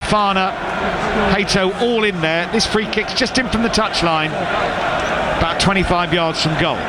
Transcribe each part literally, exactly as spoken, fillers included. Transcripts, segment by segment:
Fofana, Hato all in there. This free kick's just in from the touchline, about twenty-five yards from goal.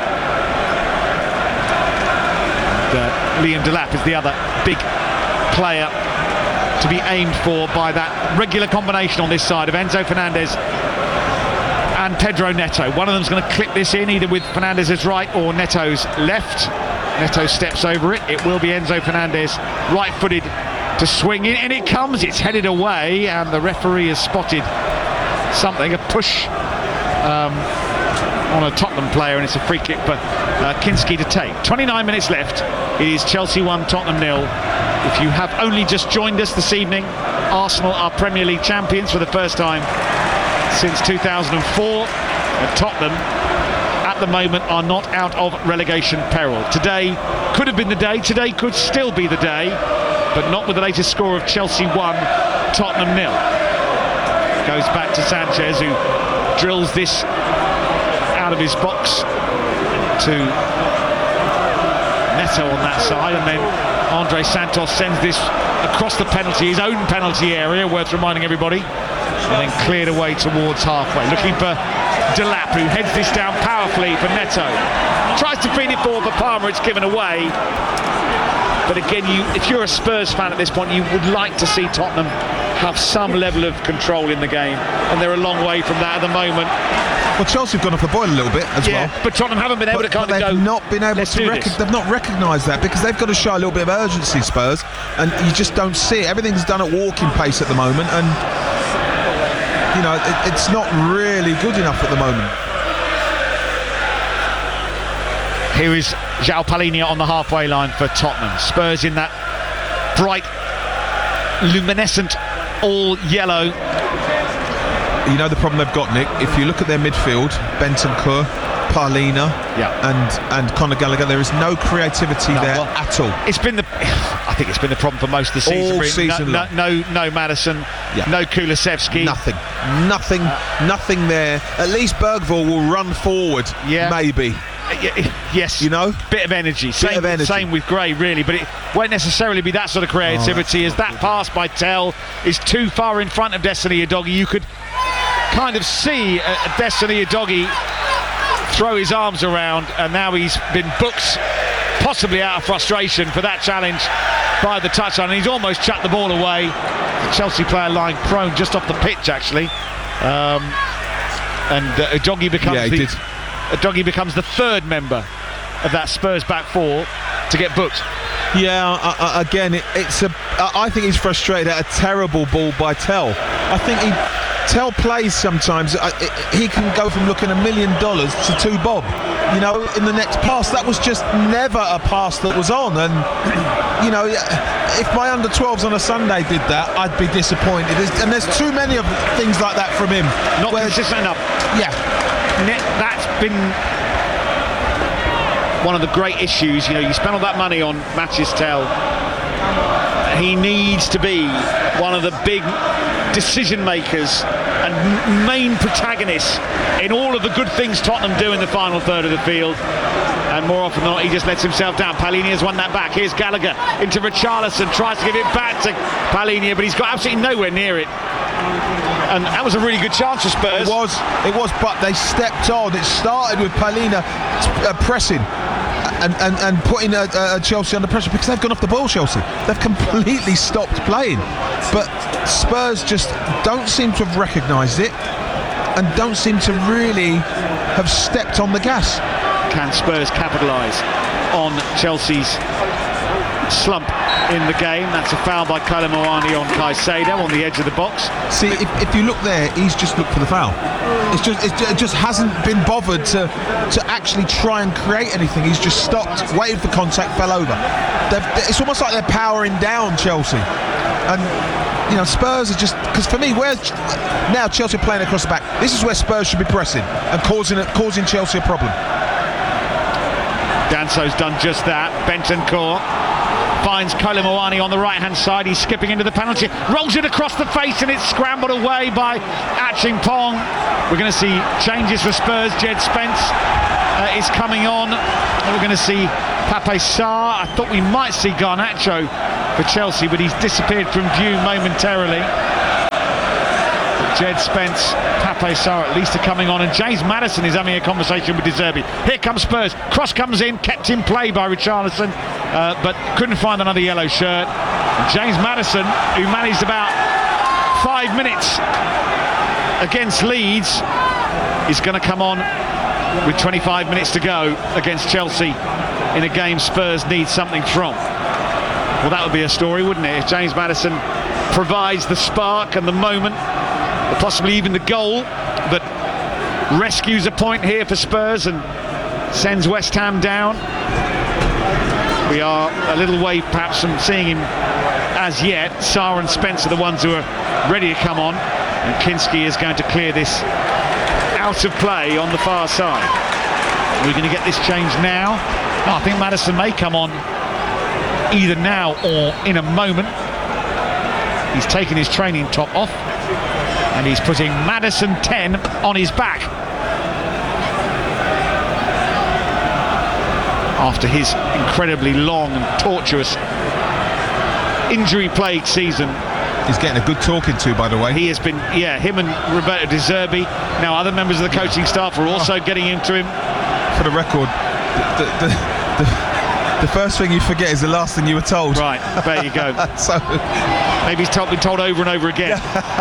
And, uh, Liam Delap is the other big player to be aimed for by that regular combination on this side of Enzo Fernandez and Pedro Neto. One of them's going to clip this in either with Fernandez's right or Neto's left. Neto steps over it. It will be Enzo Fernandez, right-footed, to swing in, and it comes. It's headed away, and the referee has spotted something, a push um, on a Tottenham player, and it's a free kick for uh, Kinski to take. twenty-nine minutes left. It is Chelsea one, Tottenham nil. If you have only just joined us this evening, Arsenal are Premier League champions for the first time since two thousand four, and Tottenham at the moment are not out of relegation peril. Today could have been the day, today could still be the day, but not with the latest score of Chelsea one, Tottenham nil. Goes back to Sanchez, who drills this out of his box to Neto on that side, and then Andre Santos sends this across the penalty, his own penalty area, worth reminding everybody, and then cleared away towards halfway, looking for Delap, who heads this down powerfully for Neto. Tries to feed it forward, but Palmer, it's given away. But again, you, if you're a Spurs fan at this point, you would like to see Tottenham have some level of control in the game, and they're a long way from that at the moment. Well, Chelsea have gone off the boil a little bit as yeah, well. But Tottenham haven't been able but, to kind but of they've go. not been able Let's to. Rec- they've not recognised that, because they've got to show a little bit of urgency, Spurs, and you just don't see it. Everything's done at walking pace at the moment, and you know it, it's not really good enough at the moment. Here is João Palhinha on the halfway line for Tottenham. Spurs in that bright, luminescent, all yellow. You know the problem they've got, Nick? If you look at their midfield, Bentancur, Palhinha, yeah. and and Conor Gallagher, there is no creativity no, there well, at all. It's been the, I think it's been the problem for most of the season. All really. season no, long. no, no, no Maddison, yeah. no Kulusevski, nothing, nothing, uh, nothing there. At least Bergvall will run forward, yeah. maybe. Yes, you know, bit of energy. Bit Same, of energy. Same with Gray, really, but it won't necessarily be that sort of creativity. Oh, as that pass by Tell is too far in front of Destiny Udogie. You could kind of see uh, Destiny Udogie throw his arms around, and now he's been booked, possibly out of frustration for that challenge by the touchline, and he's almost chucked the ball away. The Chelsea player lying prone just off the pitch, actually, um, and uh, Udogie becomes yeah, he the. Did. Udogie becomes the third member of that Spurs back four to get booked. Yeah, uh, uh, again, it, it's a. Uh, I think he's frustrated at a terrible ball by Tell. I think he Tell plays sometimes. Uh, it, he can go from looking a million dollars to two bob. You know, in the next pass, that was just never a pass that was on. And you know, if my under twelves on a Sunday did that, I'd be disappointed. And there's too many of things like that from him. Not consistent enough. Yeah. That's been one of the great issues. You know, you spend all that money on Mathys Tell. He needs to be one of the big decision makers and main protagonists in all of the good things Tottenham do in the final third of the field. And more often than not, he just lets himself down. Palhinha has won that back. Here's Gallagher into Richarlison, tries to give it back to Palhinha, but he's got absolutely nowhere near it. And that was a really good chance for Spurs. It was, it was, but they stepped on. It started with Palhinha uh, pressing and, and, and putting uh, uh, Chelsea under pressure, because they've gone off the ball, Chelsea. They've completely stopped playing. But Spurs just don't seem to have recognised it and don't seem to really have stepped on the gas. Can Spurs capitalise on Chelsea's slump in the game? That's a foul by Kolo Muani on Caicedo on the edge of the box. See, if, if you look there, he's just looked for the foul. It's just, it just hasn't been bothered to to actually try and create anything. He's just stopped, waited for contact, fell over. They've, it's almost like they're powering down Chelsea. And you know, Spurs are just, because for me, where now Chelsea are playing across the back, this is where Spurs should be pressing and causing causing Chelsea a problem. Danso's done just that. Bentancur finds Kolo Muani on the right hand side. He's skipping into the penalty, rolls it across the face, and it's scrambled away by Achimpong. We're going to see changes for Spurs. Jed Spence uh, is coming on, and we're going to see Pape Sarr. I thought we might see Garnacho for Chelsea, but he's disappeared from view momentarily. Jed Spence, Pape Sarr at least are coming on, and James Maddison is having a conversation with De Zerbi. Here comes Spurs. Cross comes in, kept in play by Richarlison, uh, but couldn't find another yellow shirt. And James Maddison, who managed about five minutes against Leeds, is going to come on with twenty-five minutes to go against Chelsea in a game Spurs need something from. Well, that would be a story, wouldn't it, if James Maddison provides the spark and the moment, or possibly even the goal that rescues a point here for Spurs and sends West Ham down. We are a little way perhaps from seeing him as yet. Sarr and Spence are the ones who are ready to come on, and Kinski is going to clear this out of play on the far side. We're going to get this changed now. Oh, I think Maddison may come on either now or in a moment. He's taken his training top off and he's putting Maddison ten on his back after his incredibly long and tortuous injury-plagued season. He's getting a good talking to, by the way. He has been, yeah, him and Roberto De Zerbi, now other members of the coaching staff are also oh. getting into him. For the record, the, the, the, the first thing you forget is the last thing you were told. Right, there you go. So maybe he's told, been told over and over again.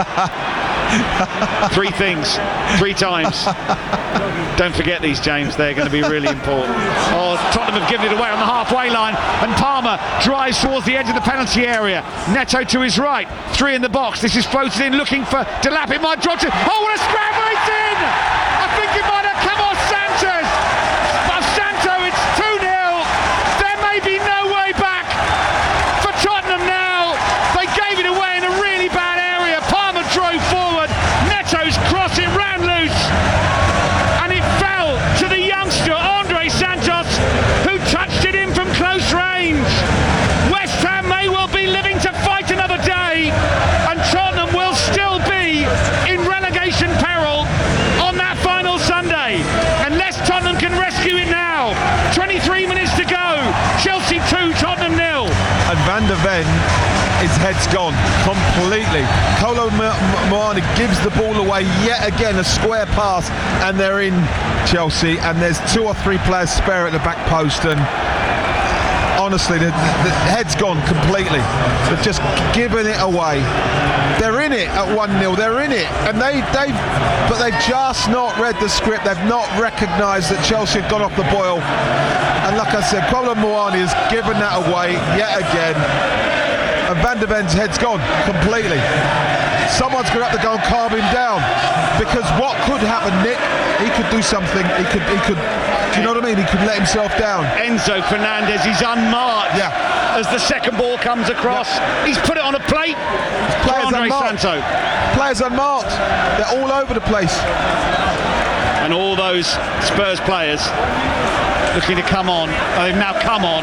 Three things, three times. Don't forget these, James, they're going to be really important. Oh, Tottenham have given it away on the halfway line, and Palmer drives towards the edge of the penalty area. Neto to his right, three in the box. This is floated in, looking for Delap. It might drop to. Oh, what a scramble! It's in! I think it might have come off Sanchez. But Santo, it's two nil. There may be no way back for Tottenham now. They gave it away in a really bad area. Palmer drove forward. Neto's cross, it ran loose. And it fell to the youngster, Andre Santos, who touched it in from close range. West Ham may well be living to fight another day, and Tottenham will still be in relegation peril on that final Sunday, unless Tottenham can rescue it now. twenty-three minutes to go. Chelsea two, Tottenham nil. And Van de Ven, his head's gone completely. Kolo Muani gives the ball away yet again, a square pass, and they're in Chelsea, and there's two or three players spare at the back post, and honestly, the, the head's gone completely. They've just given it away. They're in it at one nil, they're in it, and they, they've, but they've just not read the script. They've not recognised that Chelsea have gone off the boil, and like I said, Kolo Muani has given that away yet again, and Van de Ven's head's gone completely. Someone's going to have to go and calm him down, because what could happen, Nick? He could do something. He could. He could. Do you know what I mean? He could let himself down. Enzo Fernandez is unmarked. Yeah. As the second ball comes across, yeah. He's put it on a plate. Players Andre unmarked. Santo. Players unmarked. They're all over the place. And all those Spurs players looking to come on. Oh, they've now come on.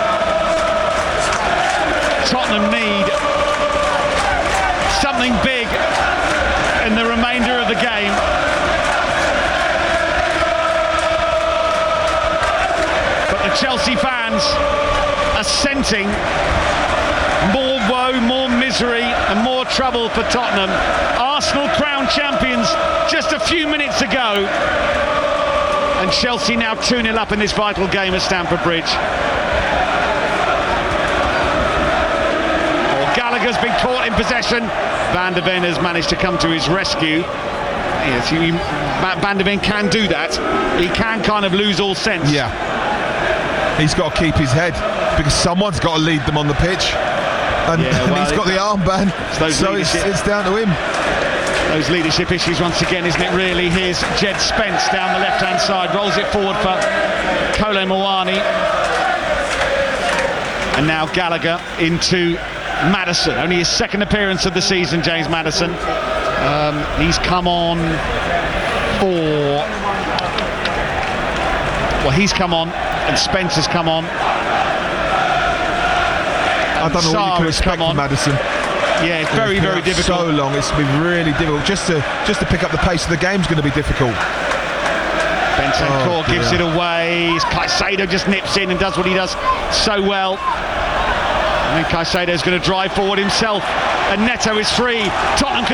Tottenham need something big in the remainder of the game. But the Chelsea fans are scenting more woe, more misery and more trouble for Tottenham. Arsenal crowned champions just a few minutes ago, and Chelsea now two nil up in this vital game at Stamford Bridge. Gallagher's been caught in possession. Van de Ven has managed to come to his rescue. Yes, he, Van de Ven can do that. He can kind of lose all sense. Yeah. He's got to keep his head, because someone's got to lead them on the pitch. And, yeah, well, and he's got the armband, so it's, it's down to him. Those leadership issues once again, isn't it really? Here's Jed Spence down the left-hand side, rolls it forward for Kolo Muani. And now Gallagher into Maddison, only his second appearance of the season, James Maddison. Um, he's come on for... Well, he's come on, and Spence has come on. I don't know Sarr what you can expect from Maddison. Yeah, it's very, very difficult. So long, it's been really difficult. Just to just to pick up the pace of the game is going to be difficult. Bentancur oh, gives it away. Caicedo just nips in and does what he does so well. And then Caicedo's going to drive forward himself, and Neto is free. Tottenham